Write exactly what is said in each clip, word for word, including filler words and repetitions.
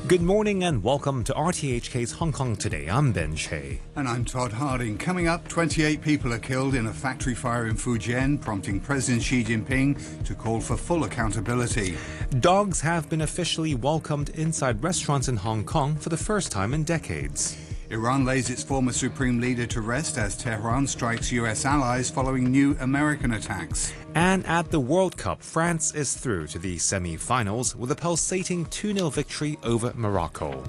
Good morning and welcome to R T H K's Hong Kong Today. I'm Ben Che. And I'm Todd Harding. Coming up, twenty-eight people are killed in a factory fire in Fujian, prompting President Xi Jinping to call for full accountability. Dogs have been officially welcomed inside restaurants in Hong Kong for the first time in decades. Iran lays its former supreme leader to rest as Tehran strikes U S allies following new American attacks. And at the World Cup, France is through to the semi-finals with a pulsating two nil victory over Morocco.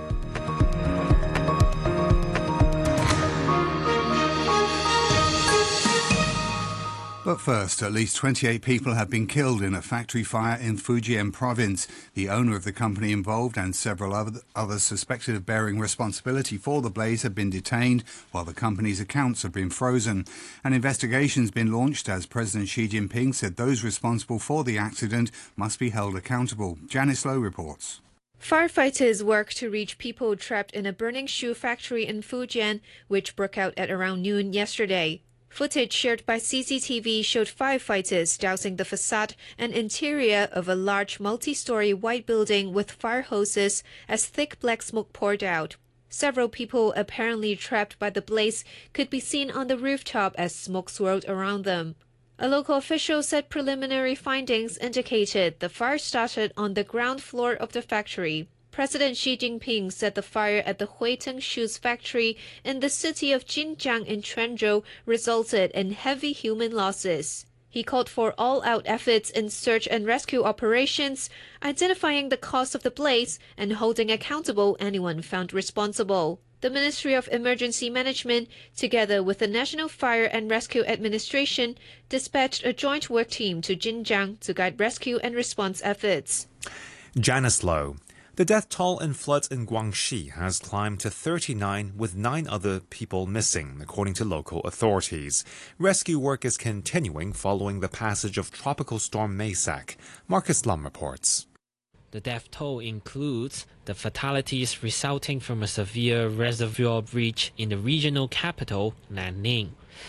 But first, at least twenty-eight people have been killed in a factory fire in Fujian province. The owner of the company involved and several other, others suspected of bearing responsibility for the blaze have been detained, while the company's accounts have been frozen. An investigation's been launched as President Xi Jinping said those responsible for the accident must be held accountable. Janice Lowe reports. Firefighters work to reach people trapped in a burning shoe factory in Fujian, which broke out at around noon yesterday. Footage shared by C C T V showed firefighters dousing the facade and interior of a large multi-story white building with fire hoses as thick black smoke poured out. Several people apparently trapped by the blaze could be seen on the rooftop as smoke swirled around them. A local official said preliminary findings indicated the fire started on the ground floor of the factory. President Xi Jinping said the fire at the Huiteng Shoes factory in the city of Jinjiang in Quanzhou resulted in heavy human losses. He called for all-out efforts in search and rescue operations, identifying the cause of the blaze and holding accountable anyone found responsible. The Ministry of Emergency Management, together with the National Fire and Rescue Administration, dispatched a joint work team to Jinjiang to guide rescue and response efforts. Janice Lowe. The death toll in floods in Guangxi has climbed to thirty-nine, with nine other people missing, according to local authorities. Rescue work is continuing following the passage of Tropical Storm Maysak. Marcus Lum reports. The death toll includes the fatalities resulting from a severe reservoir breach in the regional capital, Nanning.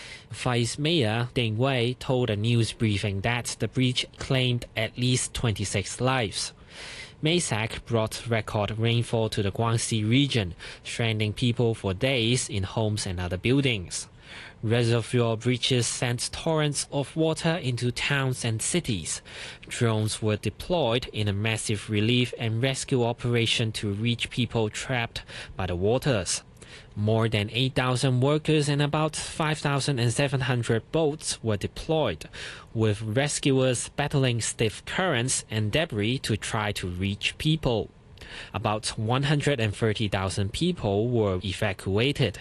Vice Mayor Ding Wei told a news briefing that the breach claimed at least twenty-six lives. Maysak brought record rainfall to the Guangxi region, stranding people for days in homes and other buildings. Reservoir breaches sent torrents of water into towns and cities. Drones were deployed in a massive relief and rescue operation to reach people trapped by the waters. More than eight thousand workers and about five thousand seven hundred boats were deployed, with rescuers battling stiff currents and debris to try to reach people. About one hundred thirty thousand people were evacuated.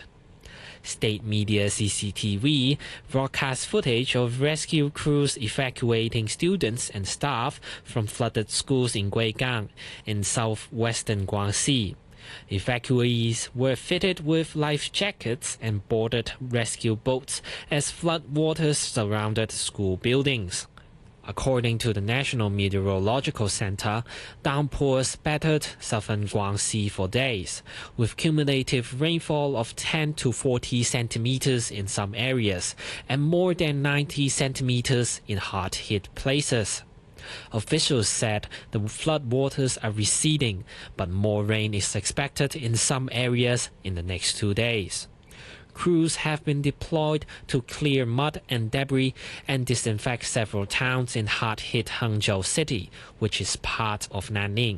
State media C C T V broadcast footage of rescue crews evacuating students and staff from flooded schools in Guigang, in southwestern Guangxi. Evacuees were fitted with life jackets and boarded rescue boats as flood waters surrounded school buildings. According to the National Meteorological Center, downpours battered southern Guangxi for days, with cumulative rainfall of ten to forty centimeters in some areas and more than ninety centimeters in hard-hit places. Officials said the flood waters are receding, but more rain is expected in some areas in the next two days. Crews have been deployed to clear mud and debris and disinfect several towns in hard-hit Hangzhou City, which is part of Nanning.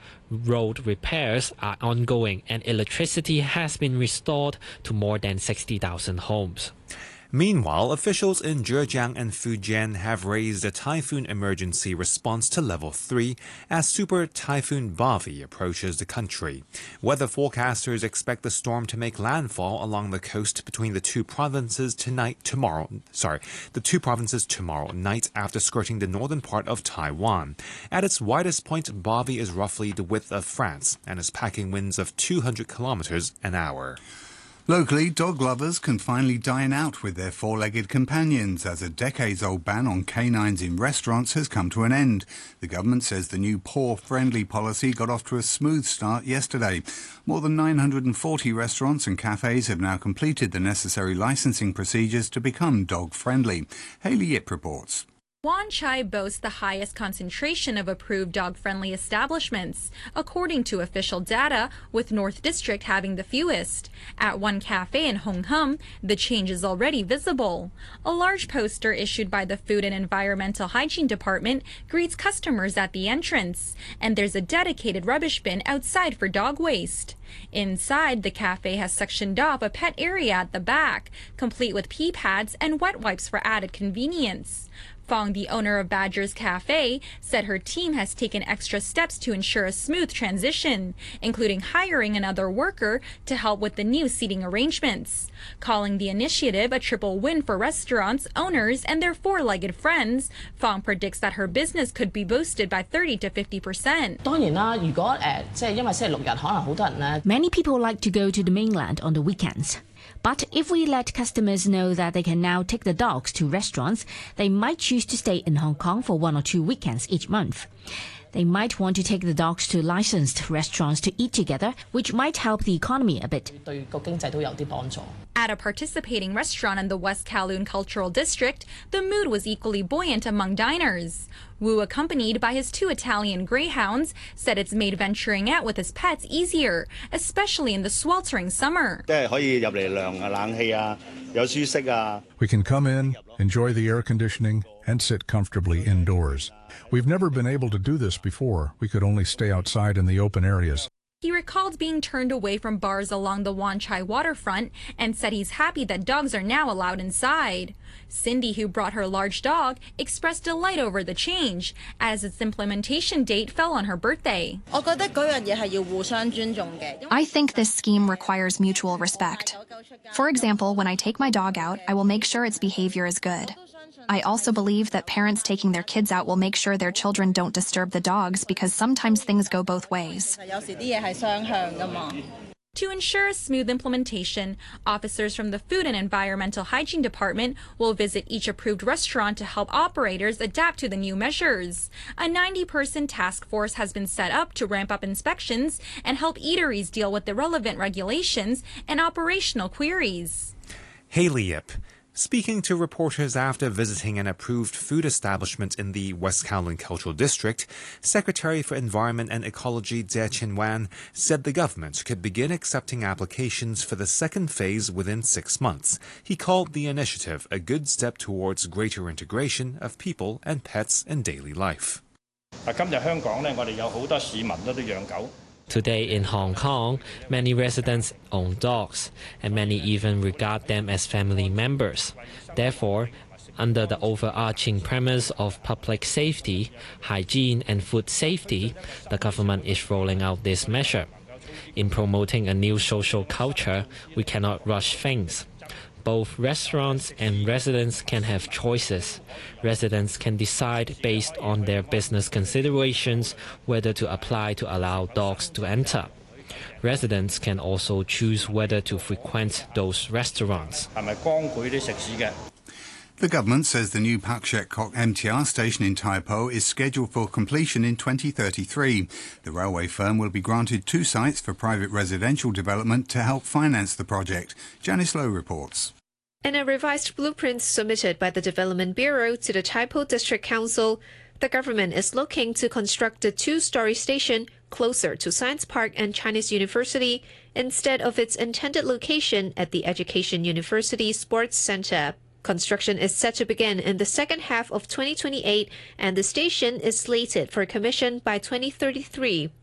Road repairs are ongoing and electricity has been restored to more than sixty thousand homes. Meanwhile, officials in Zhejiang and Fujian have raised a typhoon emergency response to level three as Super Typhoon Bavi approaches the country. Weather forecasters expect the storm to make landfall along the coast between the two provinces tonight, tomorrow, sorry, the two provinces tomorrow night after skirting the northern part of Taiwan. At its widest point, Bavi is roughly the width of France and is packing winds of two hundred kilometers an hour. Locally, dog lovers can finally dine out with their four-legged companions as a decades-old ban on canines in restaurants has come to an end. The government says the new paw-friendly policy got off to a smooth start yesterday. More than nine hundred forty restaurants and cafes have now completed the necessary licensing procedures to become dog-friendly. Hayley Yip reports. Wan Chai boasts the highest concentration of approved dog-friendly establishments, according to official data, with North District having the fewest. At one cafe in Hong Kong, the change is already visible. A large poster issued by the Food and Environmental Hygiene Department greets customers at the entrance, and there's a dedicated rubbish bin outside for dog waste. Inside, the cafe has sectioned off a pet area at the back, complete with pee pads and wet wipes for added convenience. Fong, the owner of Badger's Cafe, said her team has taken extra steps to ensure a smooth transition, including hiring another worker to help with the new seating arrangements. Calling the initiative a triple win for restaurants, owners, and their four-legged friends, Fong predicts that her business could be boosted by thirty to fifty percent. Many people like to go to the mainland on the weekends. But if we let customers know that they can now take the dogs to restaurants, they might choose to stay in Hong Kong for one or two weekends each month. They might want to take the dogs to licensed restaurants to eat together, which might help the economy a bit. At a participating restaurant in the West Kowloon Cultural District, the mood was equally buoyant among diners. Wu, accompanied by his two Italian greyhounds, said it's made venturing out with his pets easier, especially in the sweltering summer. We can come in, enjoy the air conditioning, and sit comfortably indoors. We've never been able to do this before. We could only stay outside in the open areas. He recalled being turned away from bars along the Wan Chai waterfront and said he's happy that dogs are now allowed inside. Cindy, who brought her large dog, expressed delight over the change, as its implementation date fell on her birthday. I think this scheme requires mutual respect. For example, when I take my dog out, I will make sure its behavior is good. I also believe that parents taking their kids out will make sure their children don't disturb the dogs, because sometimes things go both ways. To ensure a smooth implementation, officers from the Food and Environmental Hygiene Department will visit each approved restaurant to help operators adapt to the new measures. A ninety-person task force has been set up to ramp up inspections and help eateries deal with the relevant regulations and operational queries. Haley Yip, speaking to reporters after visiting an approved food establishment in the West Kowloon Cultural District, Secretary for Environment and Ecology Jie Chin-wan said the government could begin accepting applications for the second phase within six months. He called the initiative a good step towards greater integration of people and pets in daily life. Today in Hong Kong, many residents own dogs, and many even regard them as family members. Therefore, under the overarching premise of public safety, hygiene and food safety, the government is rolling out this measure. In promoting a new social culture, we cannot rush things. Both restaurants and residents can have choices. Residents can decide based on their business considerations whether to apply to allow dogs to enter. Residents can also choose whether to frequent those restaurants. The government says the new Pak Shek Kok M T R station in Tai Po is scheduled for completion in twenty thirty-three. The railway firm will be granted two sites for private residential development to help finance the project. Janice Lowe reports. In a revised blueprint submitted by the Development Bureau to the Tai Po District Council, the government is looking to construct a two-story station closer to Science Park and Chinese University instead of its intended location at the Education University Sports Center. Construction is set to begin in the second half of twenty twenty-eight, and the station is slated for commission by twenty thirty-three.